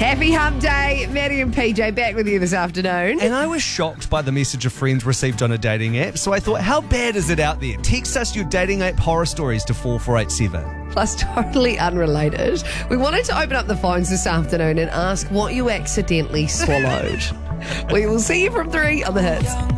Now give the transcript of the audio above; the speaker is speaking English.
Happy Hump Day. Maddie and PJ back with you this afternoon. And I was shocked by the message a friend received on a dating app, so I thought, how bad is it out there? Text us your dating app horror stories to 4487. Plus, totally unrelated, we wanted to open up the phones this afternoon and ask what you accidentally swallowed. We will see you from 3 on the Hits.